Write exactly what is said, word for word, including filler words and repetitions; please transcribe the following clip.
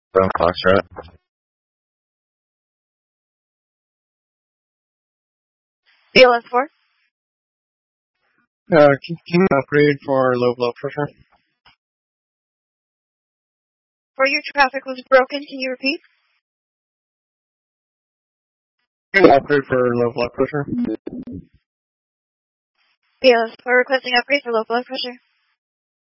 From Foxtrot. B L S four. Uh, can, can you upgrade for low blood pressure? For your traffic was broken, can you repeat? Can you upgrade for low blood pressure? B L S four requesting upgrade for low blood pressure.